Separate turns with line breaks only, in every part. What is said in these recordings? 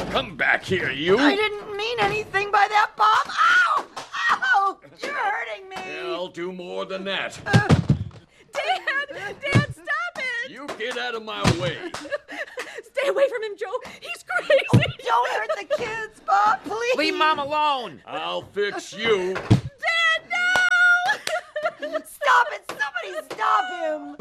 Come back here, you.
I didn't mean anything by that, Bob. Ow! Ow! You're hurting me.
Yeah, I'll do more than that.
Dad, stop it!
You get out of my way.
Stay away from him, Joe. He's crazy.
Don't hurt the kids, Bob, please.
Leave Mom alone.
I'll fix you.
Dad, no!
Stop it! Somebody stop him!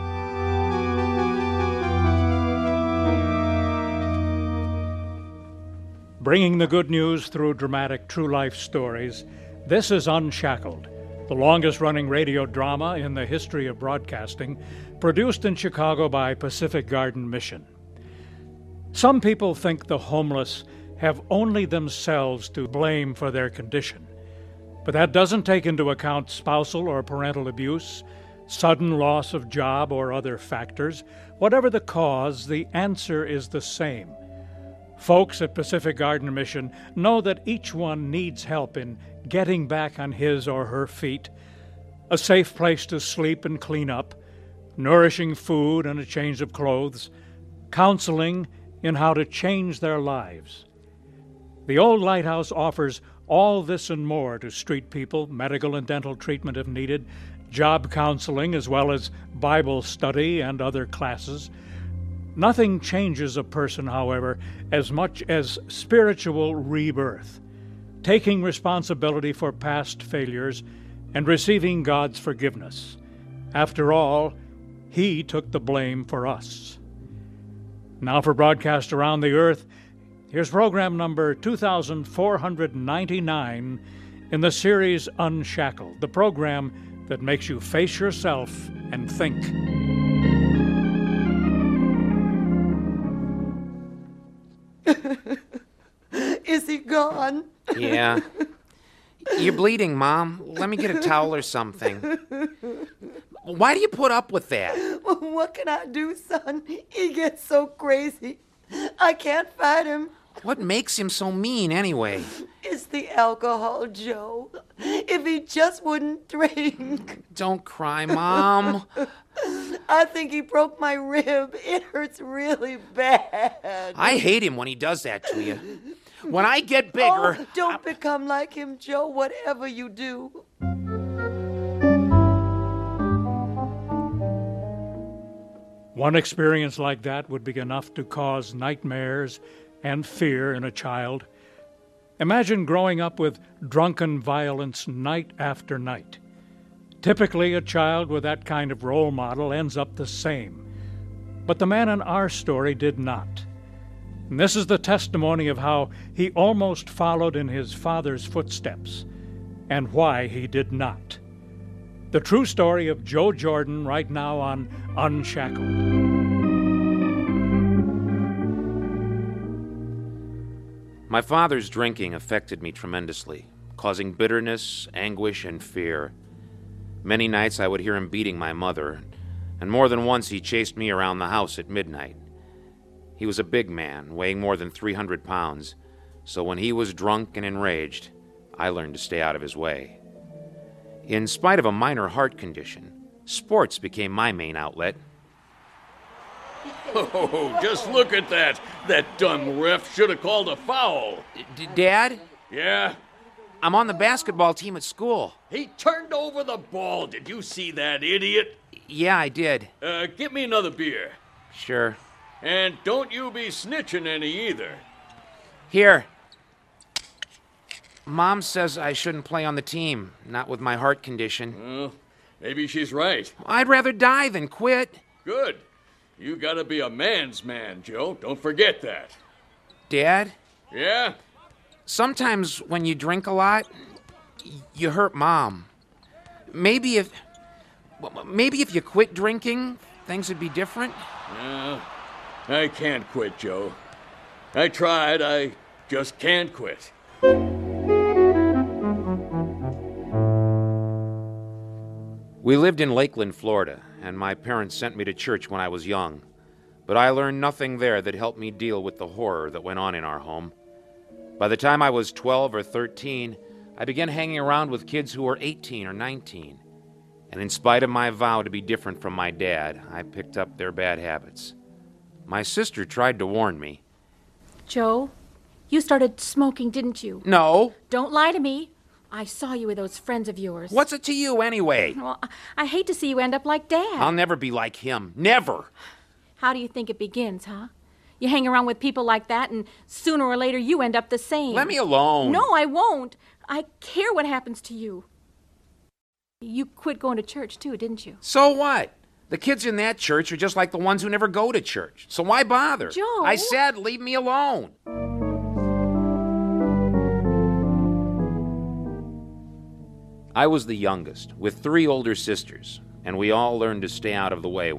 Bringing the good news through dramatic true-life stories, this is Unshackled, the longest-running radio drama in the history of broadcasting, produced in Chicago by Pacific Garden Mission. Some people think the homeless have only themselves to blame for their condition, but that doesn't take into account spousal or parental abuse, sudden loss of job, or other factors. Whatever the cause, the answer is the same. Folks at Pacific Garden Mission know that each one needs help in getting back on his or her feet, a safe place to sleep and clean up, nourishing food and a change of clothes, counseling in how to change their lives. The Old Lighthouse offers all this and more to street people, medical and dental treatment if needed, job counseling, as well as Bible study and other classes. Nothing changes a person, however, as much as spiritual rebirth, taking responsibility for past failures and receiving God's forgiveness. After all, He took the blame for us. Now for broadcast around the earth, here's program number 2499 in the series Unshackled, the program that makes you face yourself and think.
Is he gone?
Yeah. You're bleeding, Mom. Let me get a towel or something. Why do you put up with that?
What can I do, son? He gets so crazy. I can't fight him.
What makes him so mean, anyway?
It's the alcohol, Joe. If he just wouldn't drink.
Don't cry, Mom.
I think he broke my rib. It hurts really bad.
I hate him when he does that to you. When I get bigger...
Oh, don't become like him, Joe, whatever you do.
One experience like that would be enough to cause nightmares and fear in a child. Imagine growing up with drunken violence night after night. Typically, a child with that kind of role model ends up the same. But the man in our story did not. And this is the testimony of how he almost followed in his father's footsteps, and why he did not. The true story of Joe Jordan right now on Unshackled.
My father's drinking affected me tremendously, causing bitterness, anguish, and fear. Many nights I would hear him beating my mother, and more than once he chased me around the house at midnight. He was a big man, weighing more than 300 pounds, so when he was drunk and enraged, I learned to stay out of his way. In spite of a minor heart condition, sports became my main outlet.
Oh, just look at that. That dumb ref should have called a foul.
Dad?
Yeah?
I'm on the basketball team at school.
He turned over the ball. Did you see that idiot?
Yeah, I did.
Get me another beer.
Sure.
And don't you be snitching any either.
Here. Mom says I shouldn't play on the team, not with my heart condition.
Well, maybe she's right.
I'd rather die than quit.
Good. You gotta be a man's man, Joe. Don't forget that.
Dad?
Yeah?
Sometimes when you drink a lot, you hurt Mom. Maybe if you quit drinking, things would be different.
I can't quit, Joe. I tried. I just can't quit.
We lived in Lakeland, Florida, and my parents sent me to church when I was young. But I learned nothing there that helped me deal with the horror that went on in our home. By the time I was 12 or 13, I began hanging around with kids who were 18 or 19. And in spite of my vow to be different from my dad, I picked up their bad habits. My sister tried to warn me.
Joe, You started smoking, didn't you?
No.
Don't lie to me. I saw you with those friends of yours.
What's it to you anyway?
Well, I hate to see you end up like Dad.
I'll never be like him. Never.
How do you think it begins, huh? You hang around with people like that, and sooner or later you end up the same.
Let me alone.
No, I won't. I care what happens to you. You quit going to church, too, didn't you?
So what? The kids in that church are just like the ones who never go to church. So why bother?
Joe!
I said leave me alone. I was the youngest, with 3 older sisters, and we all learned to stay out of the way